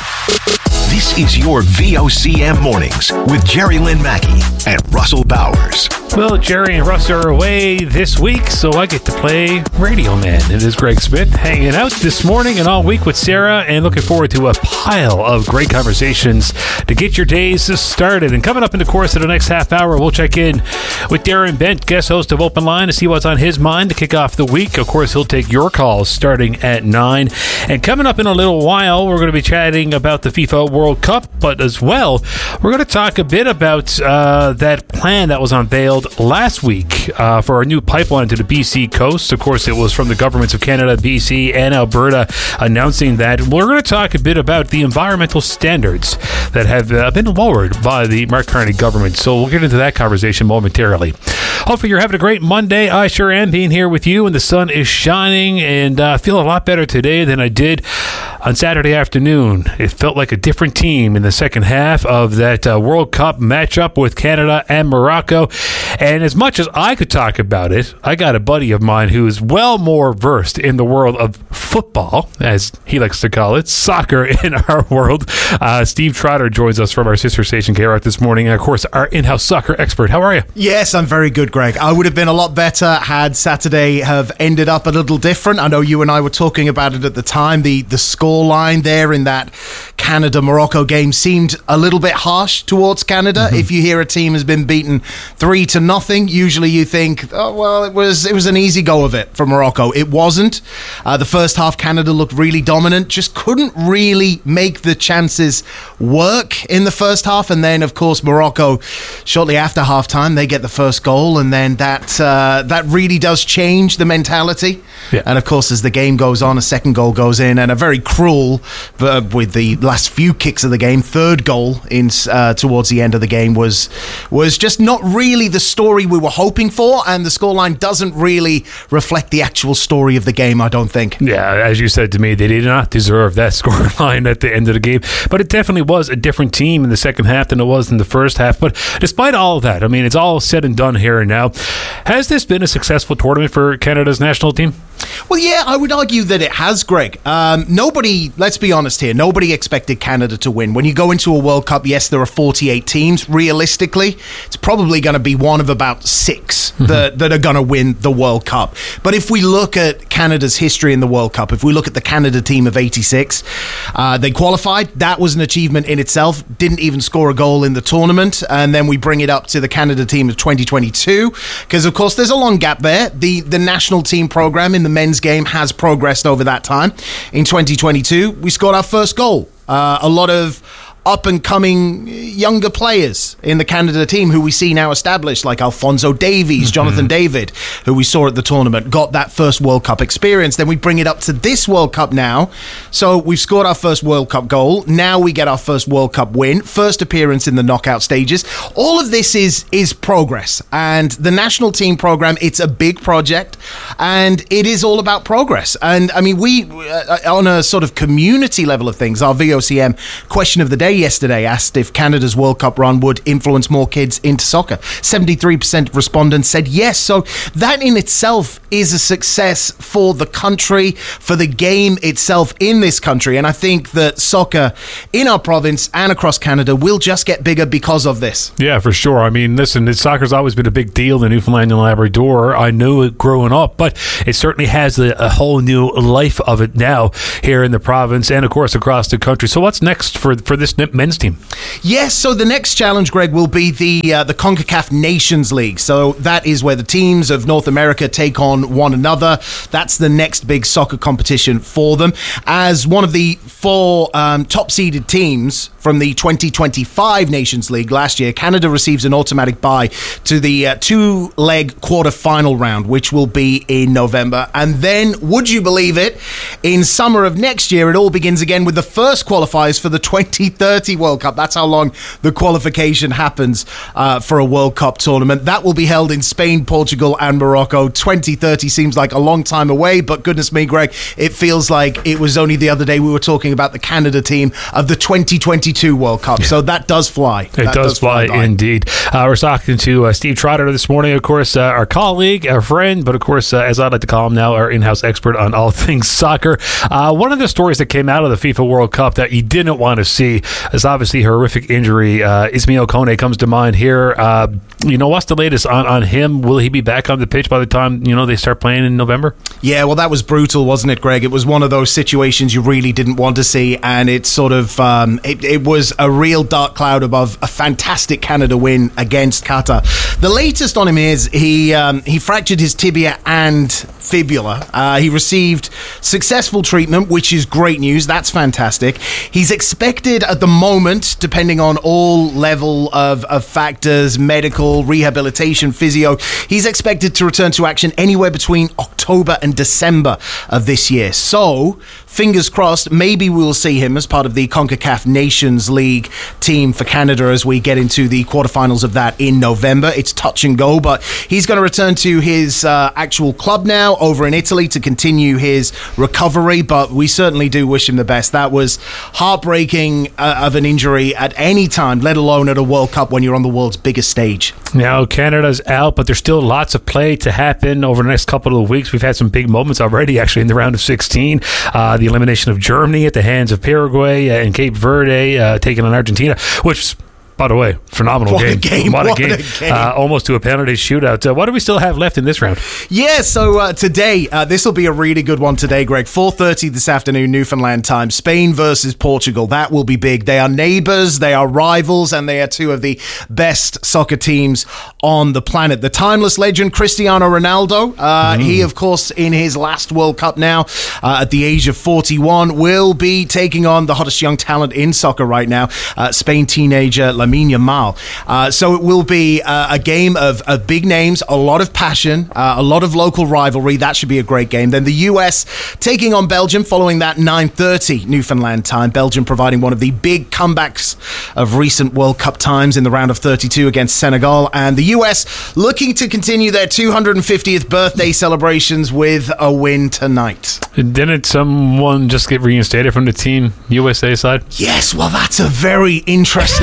This is your V O C M Mornings with Jerry Lynn Mackey and Russell Bowers. Well, Jerry and Russ are away this week, so I get to play Radio Man. It is Greg Smith hanging out this morning and all week with Sarah, and looking forward to a pile of great conversations to get your days started. And coming up in the course of the next half hour, we'll check in with Darren Bent, guest host of Open Line, to see what's on his mind to kick off the week. Of course, he'll take your calls starting at nine. And coming up in a little while, we're going to be chatting about the FIFA World Cup, but as well, we're going to talk a bit about uh, that plan that was unveiled last week uh, for our new pipeline to the B C coast. Of course, it was from the governments of Canada, B C, and Alberta announcing that. We're going to talk a bit about the environmental standards that have uh, been lowered by the Mark Carney government. So we'll get into that conversation momentarily. Hopefully you're having a great Monday. I sure am, being here with you, and the sun is shining, and I uh, feel a lot better today than I did on Saturday afternoon. It felt like a different team in the second half of that uh, World Cup matchup with Canada and Morocco. And as much as I could talk about it, I got a buddy of mine who is well more versed in the world of football, as he likes to call it, soccer in our world. Uh, Steve Trotter joins us from our sister station, K R F, this morning, and of course, our in-house soccer expert. How are you? Yes, I'm very good, Greg. I would have been a lot better had Saturday have ended up a little different. I know you and I were talking about it at the time. The, the score line there in that Canada-Morocco game seemed a little bit harsh towards Canada. Mm-hmm. If you hear a team has been beaten three to nothing, usually you think, oh, well, it was it was an easy go of it for Morocco. It wasn't. Uh, the first half, Canada looked really dominant, just couldn't really make the chances work in the first half. And then, of course, Morocco, shortly after halftime, they get the first goal, and then that uh, that really does change the mentality. Yeah. And of course, as the game goes on, a second goal goes in, and a very cruel, uh, with the last few kicks of the game, third goal in uh, towards the end of the game was was just not really the story we were hoping for, and the scoreline doesn't really reflect the actual story of the game, I don't think. Yeah, as you said to me, they did not deserve that scoreline at the end of the game, but it definitely was a different team in the second half than it was in the first half. But despite all of that, I mean, it's all said and done here and now. Has this been a successful tournament for Canada's national team? Well, yeah, I would argue that it has, Greg. Um, nobody, let's be honest here, nobody expected Canada to win. When you go into a World Cup, yes, there are forty-eight teams. Realistically, it's probably going to be one of about six mm-hmm. that, that are going to win the World Cup. But if we look at Canada's history in the World Cup, if we look at the Canada team of eighty-six, uh, they qualified. That was an achievement in itself. Didn't even score a goal in the tournament. And then we bring it up to the Canada team of twenty twenty-two, because, of course, there's a long gap there. The, the national team program in the men's game has progressed over that time. In twenty twenty-two, we scored our first goal. Uh, a lot of up-and-coming younger players in the Canada team who we see now established, like Alphonso Davies, mm-hmm. Jonathan David, who we saw at the tournament, got that first World Cup experience. Then we bring it up to this World Cup now. So we've scored our first World Cup goal. Now we get our first World Cup win, first appearance in the knockout stages. All of this is is progress. And the national team program, it's a big project, and it is all about progress. And, I mean, we, uh, on a sort of community level of things, our V O C M question of the day yesterday asked if Canada's World Cup run would influence more kids into soccer. seventy-three percent of respondents said yes. So that in itself is a success for the country, for the game itself in this country. And I think that soccer in our province and across Canada will just get bigger because of this. Yeah, for sure. I mean, listen, soccer's always been a big deal in Newfoundland and Labrador. I knew it growing up, but it certainly has a, a whole new life of it now here in the province and, of course, across the country. So what's next for, for this men's team? Yes, so the next challenge, Greg, will be the uh, the CONCACAF Nations League. So that is where the teams of North America take on one another. That's the next big soccer competition for them. As one of the four um, top-seeded teams from the twenty twenty-five Nations League last year, Canada receives an automatic bye to the uh, two-leg quarter-final round, which will be in November. And then, would you believe it, in summer of next year, it all begins again with the first qualifiers for the twenty thirty World Cup. That's how long the qualification happens uh, for a World Cup tournament. That will be held in Spain, Portugal, and Morocco. twenty thirty seems like a long time away, but goodness me, Greg, it feels like it was only the other day we were talking about the Canada team of the twenty twenty-two World Cup. So that does fly. It that does, does fly, fly indeed. Uh, we're talking to uh, Steve Trotter this morning, of course, uh, our colleague, our friend, but of course, uh, as I like to call him now, our in-house expert on all things soccer. Uh, one of the stories that came out of the FIFA World Cup that you didn't want to see is obviously horrific injury. Uh, Ismail Kone comes to mind here. Uh, you know, what's the latest on, on him? Will he be back on the pitch by the time, you know, they start playing in November? Yeah, well, that was brutal, wasn't it, Greg? It was one of those situations you really didn't want to see, and it sort of, um, it, it was a real dark cloud above a fantastic Canada win against Qatar. The latest on him is he um, he fractured his tibia and fibula. Uh, he received successful treatment, which is great news. That's fantastic. He's expected at the moment, depending on all level of, of factors, medical, rehabilitation, physio, he's expected to return to action anywhere between October and December of this year. So, fingers crossed, maybe we'll see him as part of the CONCACAF Nations League team for Canada as we get into the quarterfinals of that in November. It's touch and go, but he's going to return to his uh, actual club now over in Italy to continue his recovery, but we certainly do wish him the best. That was heartbreaking uh, of an injury at any time, let alone at a World Cup when you're on the world's biggest stage. Now, Canada's out, but there's still lots of play to happen over the next couple of weeks. We've had some big moments already, actually, in the round of sixteen. Uh, the elimination of Germany at the hands of Paraguay uh, and Cape Verde uh, taking on Argentina, which, by the way, phenomenal what game. A game. What, what a game. A game. Uh, almost to a penalty shootout. Uh, what do we still have left in this round? Yeah, so uh, today, uh, this will be a really good one today, Greg. four thirty this afternoon, Newfoundland time. Spain versus Portugal. That will be big. They are neighbours, they are rivals, and they are two of the best soccer teams on the planet. The timeless legend, Cristiano Ronaldo, uh, mm. he, of course, in his last World Cup now, uh, at the age of forty-one, will be taking on the hottest young talent in soccer right now, uh, Spain teenager Lamine Yamal. Uh, so it will be uh, a game of, of big names, a lot of passion, uh, a lot of local rivalry. That should be a great game. Then the U S taking on Belgium following that nine thirty Newfoundland time. Belgium providing one of the big comebacks of recent World Cup times in the round of thirty-two against Senegal. And the U S looking to continue their two hundred fiftieth birthday celebrations with a win tonight. Didn't someone just get reinstated from the Team U S A side? Yes, well, that's a very interesting... that's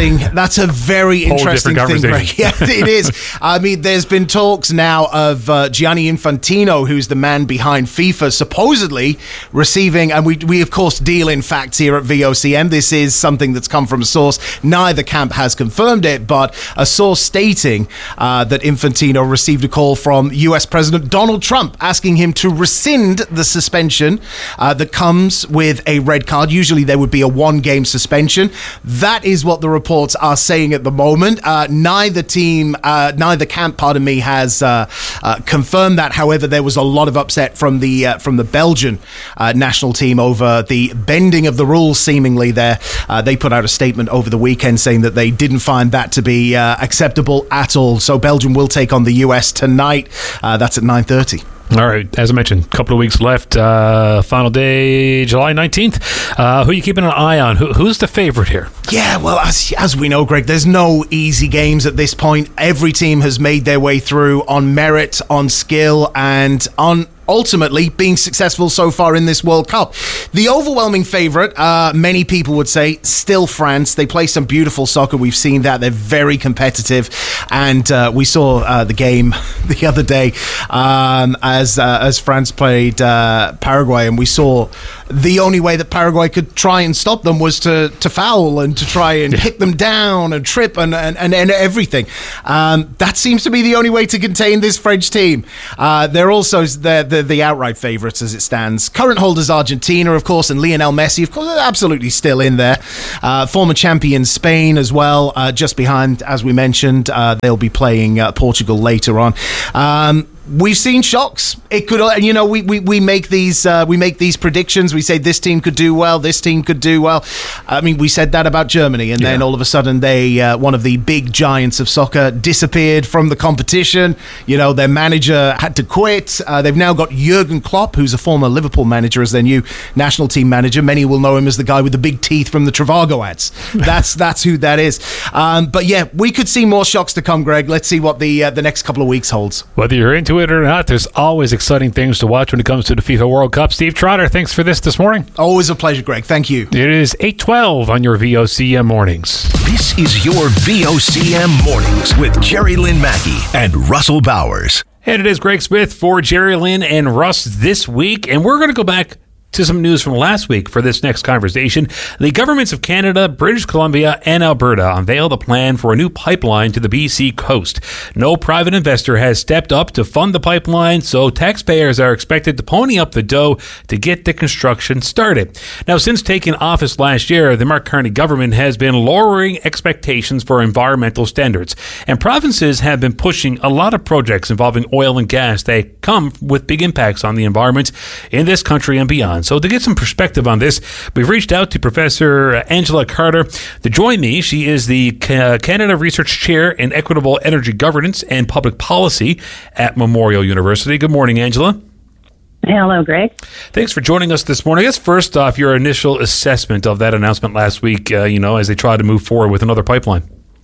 That's a very Whole interesting different thing, Greg. Yeah, it is. I mean, there's been talks now of uh, Gianni Infantino, who's the man behind FIFA, supposedly receiving, and we, we of course deal in facts here at V O C M. This is something that's come from a source. Neither camp has confirmed it, but a source stating uh, that Infantino received a call from U S President Donald Trump asking him to rescind the suspension uh, that comes with a red card. Usually there would be a one-game suspension. That is what the reports are saying at the moment. Uh, neither team, uh, neither camp, pardon me, has uh, uh, confirmed that. However, there was a lot of upset from the uh, from the Belgian uh, national team over the bending of the rules, seemingly there. Uh, they put out a statement over the weekend saying that they didn't find that to be uh, acceptable at all. So Belgium will take on the U S tonight. Uh, that's at nine thirty. All right, as I mentioned, a couple of weeks left. Uh, final day, July nineteenth. Uh, who are you keeping an eye on? Who, who's the favorite here? Yeah, well, as, as we know, Greg, there's no easy games at this point. Every team has made their way through on merit, on skill, and on ultimately being successful so far in this World Cup. The overwhelming favourite, uh, many people would say, still France. They play some beautiful soccer. We've seen that. They're very competitive. And uh, we saw uh, the game the other day um, as uh, as France played uh, Paraguay, and we saw the only way that Paraguay could try and stop them was to, to foul and to try and hit them down and trip and, and, and, and everything. Um, that seems to be the only way to contain this French team. Uh, they're also the, the, the outright favourites as it stands. Current holders Argentina, of course, and Lionel Messi, of course, are absolutely still in there. Uh, former champion Spain as well, uh, just behind, as we mentioned. Uh, they'll be playing uh, Portugal later on. Um, We've seen shocks. It could, you know, we, we, we make these uh, we make these predictions. We say this team could do well, this team could do well. I mean, we said that about Germany, and yeah. then all of a sudden, they uh, one of the big giants of soccer disappeared from the competition. You know, their manager had to quit. Uh, they've now got Jurgen Klopp, who's a former Liverpool manager, as their new national team manager. Many will know him as the guy with the big teeth from the Trivago ads. That's that's who that is. Um, but yeah, we could see more shocks to come, Greg. Let's see what the uh, the next couple of weeks holds. Whether you're into it or not, there's always exciting things to watch when it comes to the FIFA World Cup. Steve Trotter, thanks for this this morning. Always a pleasure, Greg. Thank you. It is eight twelve on your V O C M mornings. This is your V O C M mornings with Jerry Lynn Mackey and Russell Bowers. And it is Greg Smith for Jerry Lynn and Russ this week, and we're going to go back to some news from last week for this next conversation. The governments of Canada, British Columbia, and Alberta unveiled a plan for a new pipeline to the B C coast. No private investor has stepped up to fund the pipeline, so taxpayers are expected to pony up the dough to get the construction started. Now, since taking office last year, the Mark Carney government has been lowering expectations for environmental standards, and provinces have been pushing a lot of projects involving oil and gas that come with big impacts on the environment in this country and beyond. So to get some perspective on this, we've reached out to Professor Angela Carter to join me. She is the Canada Research Chair in Equitable Energy Governance and Public Policy at Memorial University. Good morning, Angela. Hello, Greg. Thanks for joining us this morning. I guess first off, your initial assessment of that announcement last week, uh, you know, as they try to move forward with another pipeline.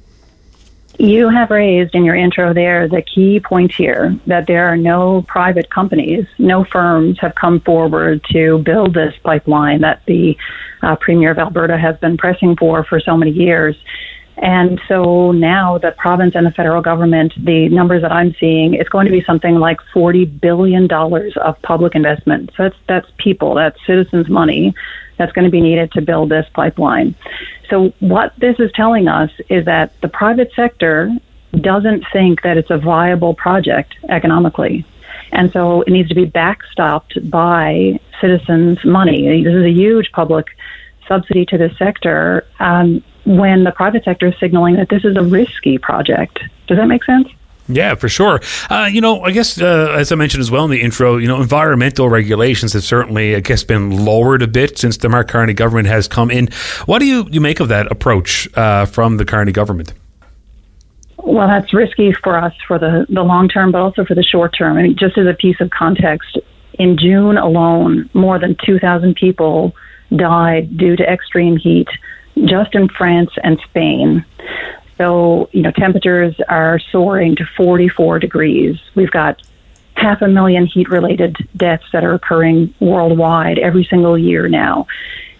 You have raised in your intro there the key point here, that there are no private companies, no firms have come forward to build this pipeline that the uh, Premier of Alberta has been pressing for for so many years. And so now the province and the federal government, the numbers that I'm seeing, it's going to be something like forty billion dollars of public investment. So that's, that's people, that's citizens' money that's going to be needed to build this pipeline. So what this is telling us is that the private sector doesn't think that it's a viable project economically. And so it needs to be backstopped by citizens' money. This is a huge public subsidy to this sector um, when the private sector is signaling that this is a risky project. Does that make sense? Yeah, for sure. Uh, you know, I guess, uh, as I mentioned as well in the intro, you know, environmental regulations have certainly, I guess, been lowered a bit since the Mark Carney government has come in. What do you, you make of that approach uh, from the Carney government? Well, that's risky for us for the, the long term, but also for the short term. I mean, just as a piece of context, in June alone, more than two thousand people died due to extreme heat just in France and Spain. So, you know, temperatures are soaring to forty-four degrees. We've got half a million heat-related deaths that are occurring worldwide every single year now.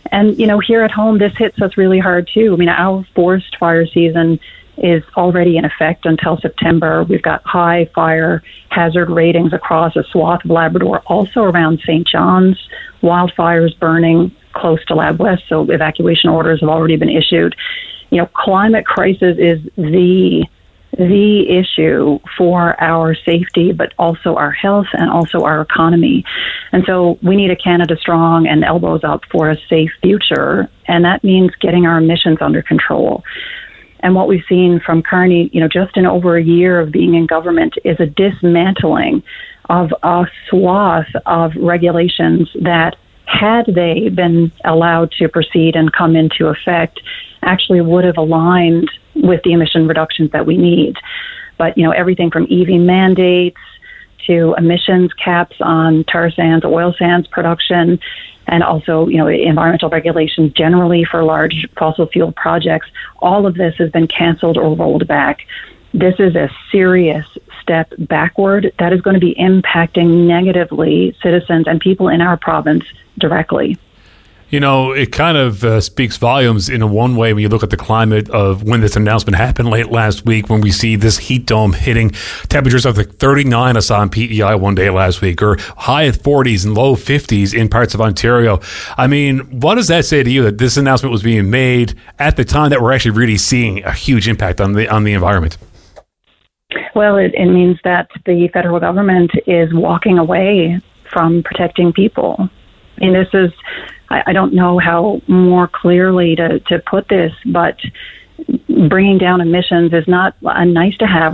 And, you know, here at home, this hits us really hard, too. I mean, our forest fire season is already in effect until September. We've got high fire hazard ratings across a swath of Labrador, also around Saint John's. Wildfires burning close to Lab West, so evacuation orders have already been issued. You know, climate crisis is the the issue for our safety, but also our health and also our economy. And so we need a Canada strong and elbows up for a safe future, and that means getting our emissions under control. And what we've seen from Carney, you know, just in over a year of being in government, is a dismantling of a swath of regulations that, had they been allowed to proceed and come into effect, actually would have aligned with the emission reductions that we need. But, you know, everything from E V mandates to emissions caps on tar sands, oil sands production, and also, you know, environmental regulations generally for large fossil fuel projects, all of this has been canceled or rolled back. This is a serious step backward that is going to be impacting negatively citizens and people in our province directly. You know, it kind of uh, speaks volumes in a one way when you look at the climate of when this announcement happened late last week, when we see this heat dome hitting temperatures of like thirty-nine I saw on P E I one day last week, or high forties and low fifties in parts of Ontario. I mean, what does that say to you that this announcement was being made at the time that we're actually really seeing a huge impact on the on the environment? Well, it, it means that the federal government is walking away from protecting people. I mean, this is, I, I don't know how more clearly to, to put this, but bringing down emissions is not a nice to have